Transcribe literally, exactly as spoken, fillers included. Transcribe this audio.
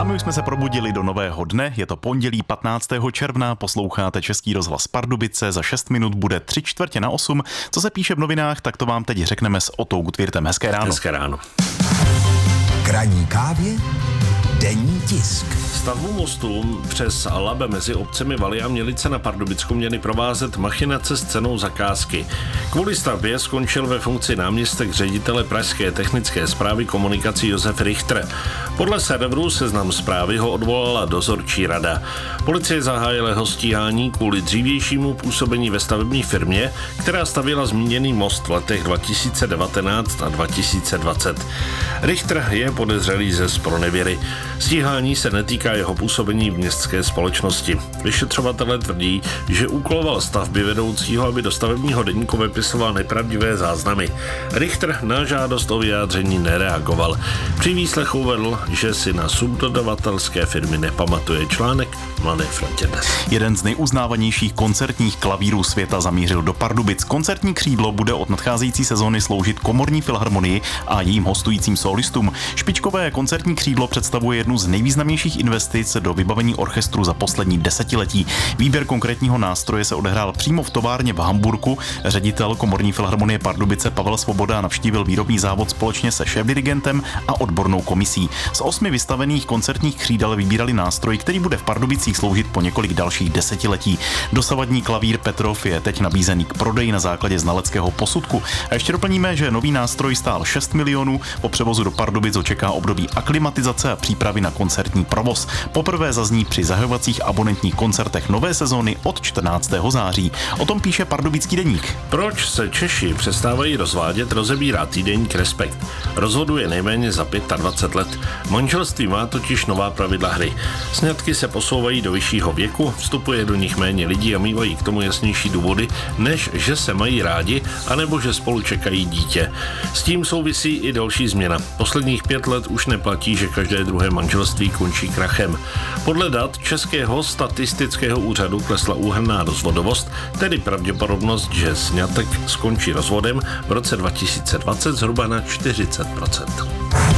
my už jsme se probudili do nového dne, je to pondělí patnáctého června, posloucháte Český rozhlas Pardubice, za šest minut bude tři čtvrtě na osm. Co se píše v novinách, tak to vám teď řekneme s Otou Gutwirtem. Hezké ráno. Hezké ráno. K ranní kávě denní tisk. Stavbu mostu přes Labe mezi obcemi Valy a Mělice na Pardubicku měly provázet machinace s cenou zakázky. Kvůli stavbě skončil ve funkci náměstek ředitele Pražské technické správy komunikací Josef Richter. Podle serveru Seznam Zprávy ho odvolala dozorčí rada. Policie zahájila jeho stíhání kvůli dřívějšímu působení ve stavební firmě, která stavěla zmíněný most v letech dva tisíce devatenáct a dva tisíce dvacet. Richter je podezřelý ze zpronevěry. Stíhání se netýká jeho působení v městské společnosti. Vyšetřovatelé tvrdí, že úkoloval stavby vedoucího, aby do stavebního deníku vypisoval nepravdivé záznamy. Richter na žádost o vyjádření nereagoval. Při výslechu uvedl, že si na subdodavatelské firmy nepamatuje. Článek v Mladé frontě dnes. Jeden z nejuznávanějších koncertních klavírů světa zamířil do Pardubic. Koncertní křídlo bude od nadcházející sezóny sloužit Komorní filharmonii a jejím hostujícím solistům. Špičkové koncertní křídlo představuje jednu z nejvýznamnějších investic do vybavení orchestru za poslední desetiletí. Výběr konkrétního nástroje se odehrál přímo v továrně v Hamburku. Ředitel Komorní filharmonie Pardubice Pavel Svoboda navštívil výrobní závod společně se šéfdirigentem a odbornou komisí. Z osmi vystavených koncertních křídel vybírali nástroj, který bude v Pardubicích sloužit po několik dalších desetiletí. Dosavadní klavír Petrov je teď nabízený k prodeji na základě znaleckého posudku. A ještě doplníme, že nový nástroj stál šest milionů. Po převozu do Pardubic očeká období aklimatizace a přípravy na koncertní provoz. Poprvé zazní při zahajovacích abonentních koncertech nové sezóny od čtrnáctého září. O tom píše Pardubický deník. Proč se Češi přestávají rozvádět, rozebírá týdeník Respekt. Rozhoduje nejméně za dvacet pět let. Manželství má totiž nová pravidla hry. Sňatky se posouvají do vyššího věku, vstupuje do nich méně lidí a mývají k tomu jasnější důvody, než že se mají rádi, anebo že spolu čekají dítě. S tím souvisí i další změna. Posledních pět let už neplatí, že každé druhé manželství končí krachem. Podle dat Českého statistického úřadu klesla úhrnná rozvodovost, tedy pravděpodobnost, že sňatek skončí rozvodem v roce dva tisíce dvacet zhruba na čtyřicet procent.